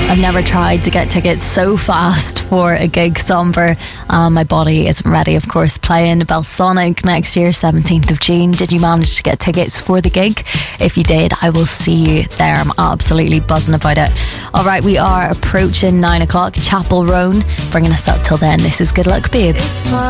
I've never tried to get tickets so fast for a gig, Somber. My body isn't ready. Of course, playing Belsonic next year, 17th of June. Did you manage to get tickets for the gig? If you did, I will see you there. I'm absolutely buzzing about it. Alright, we are approaching 9 o'clock. Chapel Roan bringing us up till then. This is Good Luck Babe.